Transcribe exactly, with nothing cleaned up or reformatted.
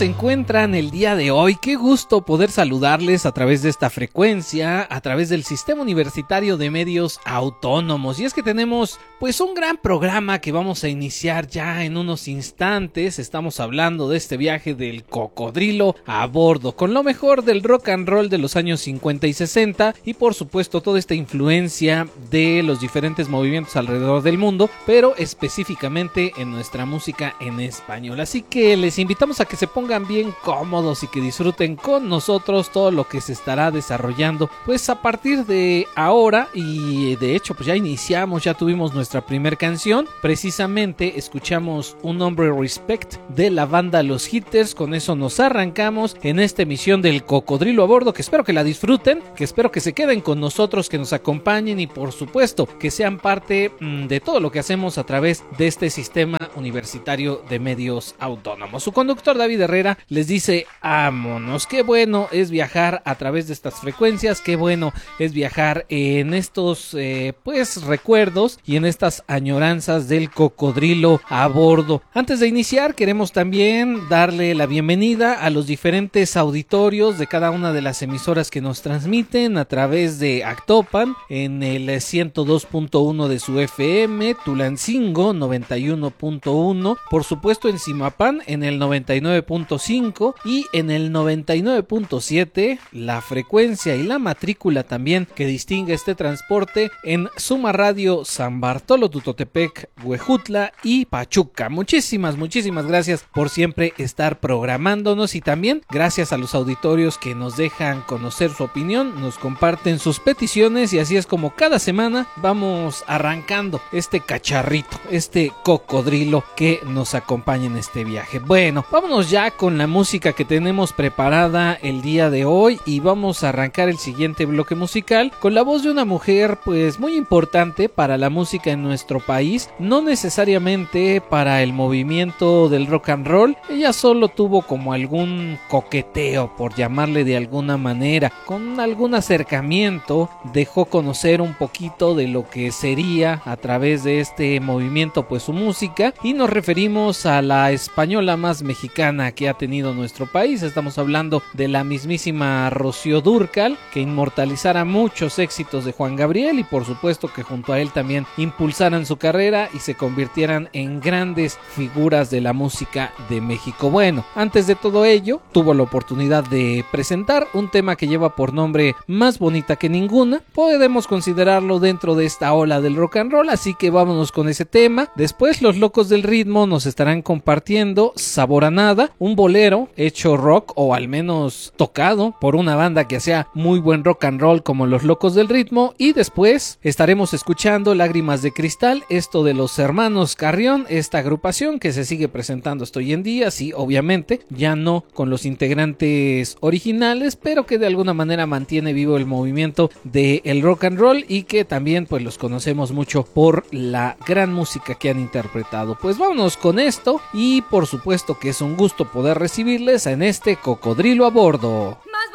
se encuentran el día de hoy? Qué gusto poder saludarles a través de esta frecuencia, a través del Sistema Universitario de Medios Autónomos. Y es que tenemos pues un gran programa que vamos a iniciar ya en unos instantes. Estamos hablando de este viaje del cocodrilo a bordo, con lo mejor del rock and roll de los años cincuenta y sesenta y por supuesto toda esta influencia de los diferentes movimientos alrededor del mundo, pero específicamente en nuestra música en español. Así que les invitamos a que se pongan bien cómodos y que disfruten con nosotros todo lo que se estará desarrollando pues a partir de ahora. Y de hecho pues ya iniciamos, ya tuvimos nuestra primer canción, precisamente escuchamos Un Hombre Respect de la banda Los Hitters. Con eso nos arrancamos en esta emisión del Cocodrilo a Bordo, que espero que la disfruten, que espero que se queden con nosotros, que nos acompañen y por supuesto que sean parte mmm, de todo lo que hacemos a través de este Sistema Universitario de Medios Autónomos. Su conductor David Herrera les dice: vámonos. Qué bueno es viajar a través de estas frecuencias, qué bueno es viajar en estos eh, pues recuerdos y en estas añoranzas del cocodrilo a bordo. Antes de iniciar, queremos también darle la bienvenida a los diferentes auditorios de cada una de las emisoras que nos transmiten a través de Actopan en el ciento dos punto uno de su F M, Tulancingo noventa y uno punto uno, por supuesto en Zimapán en el noventa y nueve punto cinco y en el noventa y nueve punto siete, la frecuencia y la matrícula también que distingue este transporte en Suma Radio San Bartolo, Tutotepec, Huejutla y Pachuca. Muchísimas, muchísimas gracias por siempre estar programándonos y también gracias a los auditorios que nos dejan conocer su opinión, nos comparten sus peticiones y así es como cada semana vamos arrancando este cacharrito, este cocodrilo que nos acompaña en este viaje. Bueno, vámonos ya con la música que tenemos preparada el día de hoy y vamos a arrancar el siguiente bloque musical con la voz de una mujer pues muy importante para la música en nuestro país, no necesariamente para el movimiento del rock and roll. Ella solo tuvo como algún coqueteo, por llamarle de alguna manera, con algún acercamiento, dejó conocer un poquito de lo que sería a través de este movimiento pues su música, y nos referimos a la española más mexicana que ha tenido nuestro país. Estamos hablando de la mismísima Rocío Dúrcal, que inmortalizara muchos éxitos de Juan Gabriel y por supuesto que junto a él también impulsaran su carrera y se convirtieran en grandes figuras de la música de México. Bueno, antes de todo ello, tuvo la oportunidad de presentar un tema que lleva por nombre Más Bonita que Ninguna. Podemos considerarlo dentro de esta ola del rock and roll, así que vámonos con ese tema. Después los Locos del Ritmo nos estarán compartiendo Sabor a Nada, un bolero hecho rock o al menos tocado por una banda que hacía muy buen rock and roll como los Locos del Ritmo, y después estaremos escuchando Lágrimas de Cristal, esto de los hermanos Carrión, esta agrupación que se sigue presentando hasta hoy en día, sí, obviamente, ya no con los integrantes originales, pero que de alguna manera mantiene vivo el movimiento del rock and roll y que también pues los conocemos mucho por la gran música que han interpretado. Pues vámonos con esto y por supuesto que es un gusto poder recibirles en este Cocodrilo a Bordo. Más